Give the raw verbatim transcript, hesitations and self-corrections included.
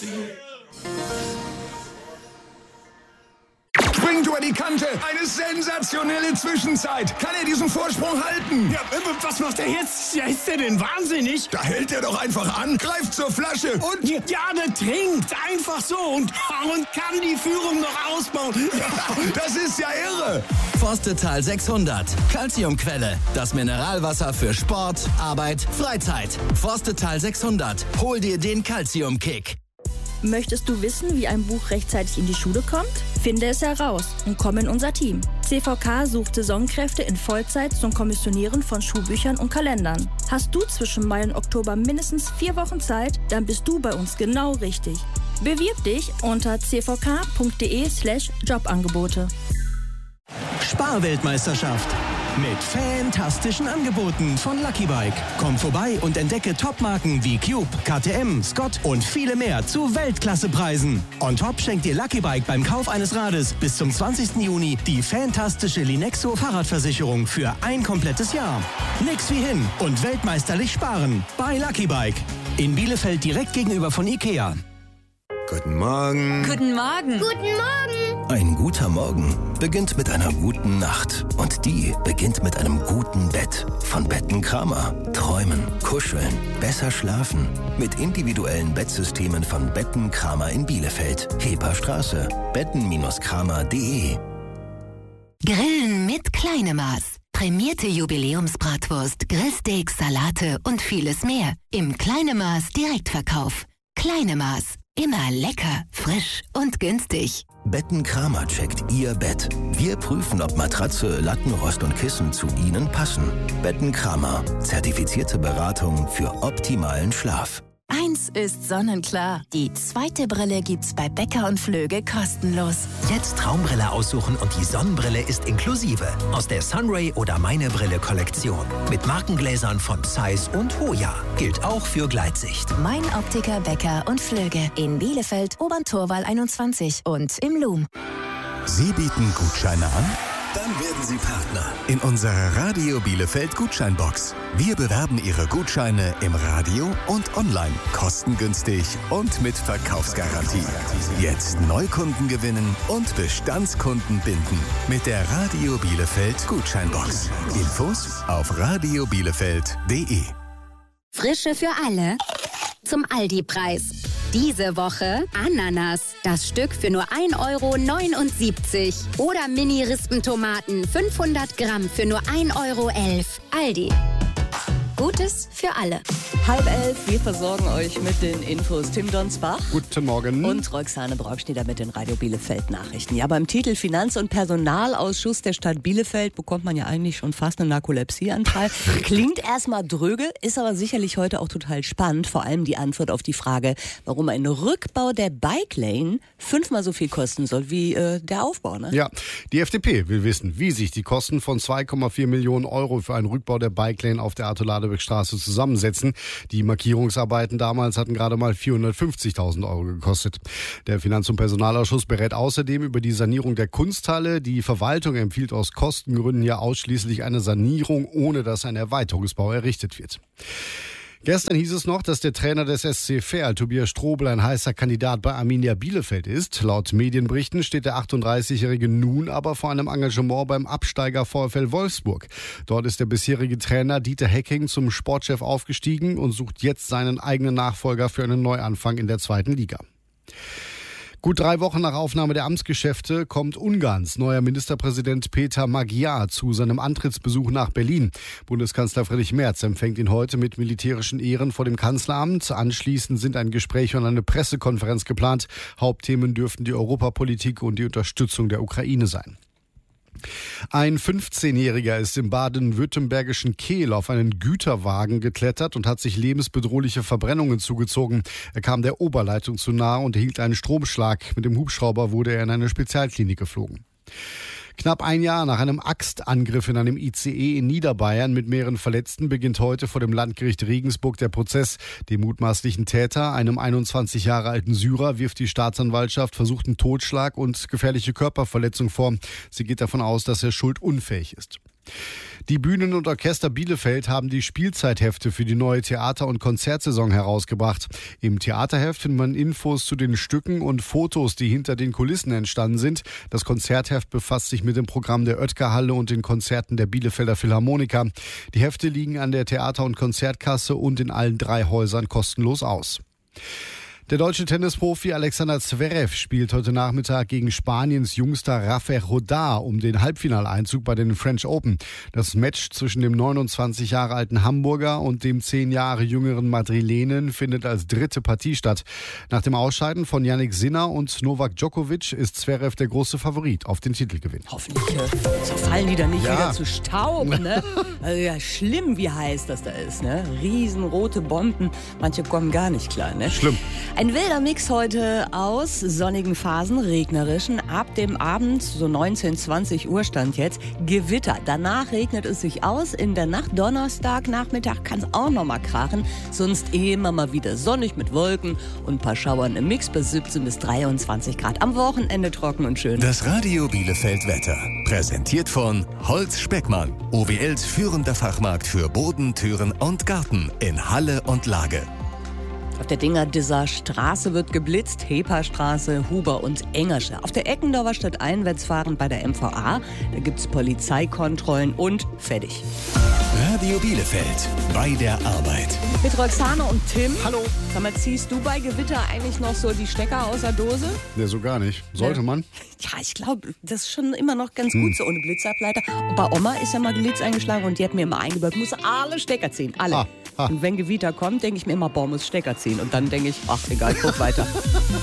Springt über die Kante. Eine sensationelle Zwischenzeit. Kann er diesen Vorsprung halten? Ja, was macht er jetzt? Ja, ist der denn wahnsinnig? Da hält er doch einfach an, greift zur Flasche und... Ja, ja, der trinkt. Einfach so. Und, und kann die Führung noch ausbauen. Das ist ja irre. Forstetal sechshundert. Calciumquelle. Das Mineralwasser für Sport, Arbeit, Freizeit. Forstetal sechshundert. Hol dir den Calcium-Kick. Möchtest du wissen, wie ein Buch rechtzeitig in die Schule kommt? Finde es heraus und komm in unser Team. C V K sucht Saisonkräfte in Vollzeit zum Kommissionieren von Schulbüchern und Kalendern. Hast du zwischen Mai und Oktober mindestens vier Wochen Zeit? Dann bist du bei uns genau richtig. Bewirb dich unter c v k punkt d e slash jobangebote. Sparweltmeisterschaft mit fantastischen Angeboten von Lucky Bike. Komm vorbei und entdecke Topmarken wie Cube, K T M, Scott und viele mehr zu Weltklassepreisen. On top schenkt dir Lucky Bike beim Kauf eines Rades bis zum zwanzigsten Juni die fantastische Linexo Fahrradversicherung für ein komplettes Jahr. Nix wie hin und weltmeisterlich sparen bei Lucky Bike. In Bielefeld direkt gegenüber von Ikea. Guten Morgen. Guten Morgen. Guten Morgen. Ein guter Morgen beginnt mit einer guten Nacht. Und die beginnt mit einem guten Bett. Von Betten Kramer. Träumen, kuscheln, besser schlafen. Mit individuellen Bettsystemen von Betten Kramer in Bielefeld. Heperstraße. betten Kramer punkt de. Grillen mit Kleinemaß. Prämierte Jubiläumsbratwurst, Grillsteaks, Salate und vieles mehr. Im Kleinemaß Direktverkauf. Kleinemaß. Immer lecker, frisch und günstig. Betten Kramer checkt Ihr Bett. Wir prüfen, ob Matratze, Lattenrost und Kissen zu Ihnen passen. Betten Kramer. Zertifizierte Beratung für optimalen Schlaf. Eins ist sonnenklar. Die zweite Brille gibt's bei Becker und Flöge kostenlos. Jetzt Traumbrille aussuchen und die Sonnenbrille ist inklusive. Aus der Sunray oder Meine Brille Kollektion. Mit Markengläsern von Zeiss und Hoya. Gilt auch für Gleitsicht. Mein Optiker Becker und Flöge. In Bielefeld, Oberntorwall einundzwanzig und im Loom. Sie bieten Gutscheine an? Dann werden Sie Partner in unserer Radio Bielefeld Gutscheinbox. Wir bewerben Ihre Gutscheine im Radio und online. Kostengünstig und mit Verkaufsgarantie. Jetzt Neukunden gewinnen und Bestandskunden binden. Mit der Radio Bielefeld Gutscheinbox. Infos auf radio bielefeld punkt de. Frische für alle zum Aldi-Preis. Diese Woche Ananas, das Stück für nur ein Euro neunundsiebzig. Oder Mini-Rispentomaten, fünfhundert Gramm für nur ein Euro elf. Aldi. Gutes für alle. Halb elf, wir versorgen euch mit den Infos. Tim Donsbach. Guten Morgen. Und Roxane Brockschneider mit den Radio Bielefeld Nachrichten. Ja, beim Titel Finanz- und Personalausschuss der Stadt Bielefeld bekommt man ja eigentlich schon fast einen Narkolepsieanfall. Klingt erstmal dröge, ist aber sicherlich heute auch total spannend. Vor allem die Antwort auf die Frage, warum ein Rückbau der Bike Lane fünfmal so viel kosten soll wie äh, der Aufbau. Ne? Ja, die F D P will wissen, wie sich die Kosten von zwei Komma vier Millionen Euro für einen Rückbau der Bike Lane auf der Arthur-Ladewig-Straße zusammensetzen. Die Markierungsarbeiten damals hatten gerade mal vierhundertfünfzigtausend Euro gekostet. Der Finanz- und Personalausschuss berät außerdem über die Sanierung der Kunsthalle. Die Verwaltung empfiehlt aus Kostengründen ja ausschließlich eine Sanierung, ohne dass ein Erweiterungsbau errichtet wird. Gestern hieß es noch, dass der Trainer des S C Verl, Tobias Strobel, ein heißer Kandidat bei Arminia Bielefeld ist. Laut Medienberichten steht der achtunddreißigjährige nun aber vor einem Engagement beim Absteiger VfL Wolfsburg. Dort ist der bisherige Trainer Dieter Hecking zum Sportchef aufgestiegen und sucht jetzt seinen eigenen Nachfolger für einen Neuanfang in der zweiten Liga. Gut drei Wochen nach Aufnahme der Amtsgeschäfte kommt Ungarns neuer Ministerpräsident Peter Magyar zu seinem Antrittsbesuch nach Berlin. Bundeskanzler Friedrich Merz empfängt ihn heute mit militärischen Ehren vor dem Kanzleramt. Anschließend sind ein Gespräch und eine Pressekonferenz geplant. Hauptthemen dürften die Europapolitik und die Unterstützung der Ukraine sein. Ein fünfzehnjähriger ist im baden-württembergischen Kehl auf einen Güterwagen geklettert und hat sich lebensbedrohliche Verbrennungen zugezogen. Er kam der Oberleitung zu nahe und erhielt einen Stromschlag. Mit dem Hubschrauber wurde er in eine Spezialklinik geflogen. Knapp ein Jahr nach einem Axtangriff in einem I C E in Niederbayern mit mehreren Verletzten beginnt heute vor dem Landgericht Regensburg der Prozess. Dem mutmaßlichen Täter, einem einundzwanzig Jahre alten Syrer, wirft die Staatsanwaltschaft versuchten Totschlag und gefährliche Körperverletzung vor. Sie geht davon aus, dass er schuldunfähig ist. Die Bühnen- und Orchester Bielefeld haben die Spielzeithefte für die neue Theater- und Konzertsaison herausgebracht. Im Theaterheft findet man Infos zu den Stücken und Fotos, die hinter den Kulissen entstanden sind. Das Konzertheft befasst sich mit dem Programm der Oetker-Halle und den Konzerten der Bielefelder Philharmoniker. Die Hefte liegen an der Theater- und Konzertkasse und in allen drei Häusern kostenlos aus. Der deutsche Tennisprofi Alexander Zverev spielt heute Nachmittag gegen Spaniens jüngster Rafael Nadal um den Halbfinaleinzug bei den French Open. Das Match zwischen dem neunundzwanzig Jahre alten Hamburger und dem zehn Jahre jüngeren Madrilenen findet als dritte Partie statt. Nach dem Ausscheiden von Jannik Sinner und Novak Djokovic ist Zverev der große Favorit auf den Titelgewinn. Hoffentlich äh, zerfallen die dann nicht Ja. wieder zu Staub, ne? Also ja, schlimm, wie heiß das da ist, ne? Riesenrote Bomben, manche kommen gar nicht klar, ne? Schlimm. Ein wilder Mix heute aus sonnigen Phasen, regnerischen, ab dem Abend, so neunzehn, zwanzig Uhr stand jetzt, Gewitter. Danach regnet es sich aus, in der Nacht, Donnerstag, Nachmittag kann es auch noch mal krachen, sonst immer mal wieder sonnig mit Wolken und ein paar Schauern im Mix bis siebzehn bis dreiundzwanzig Grad. Am Wochenende trocken und schön. Das Radio Bielefeld Wetter. Präsentiert von Holz Speckmann. O W Ls führender Fachmarkt für Boden, Türen und Garten in Halle und Lage. Auf der Dingerdisser Straße wird geblitzt, Heperstraße, Huber und Engersche. Auf der Eckendorfer Stadt einwärts fahren bei der M V A, da gibt's Polizeikontrollen und fertig. Radio Bielefeld. Bei der Arbeit. Mit Roxane und Tim. Hallo. Sag mal, ziehst du bei Gewitter eigentlich noch so die Stecker aus der Dose? Ja, so gar nicht. Sollte man? Ja, ich glaube, das ist schon immer noch ganz gut so ohne Blitzableiter. Und bei Oma ist ja mal Blitz eingeschlagen und die hat mir immer eingebaut, muss alle Stecker ziehen, alle. Ah, ah. Und wenn Gewitter kommt, denke ich mir immer, boah, muss Stecker ziehen. Und dann denke ich, ach egal, guck weiter.